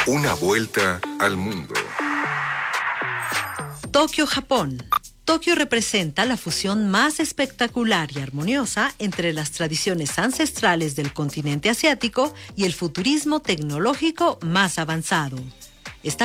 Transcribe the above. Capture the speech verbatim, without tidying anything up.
Una vuelta al mundo. Tokio, Japón. Tokio representa la fusión más espectacular y armoniosa entre las tradiciones ancestrales del continente asiático y el futurismo tecnológico más avanzado.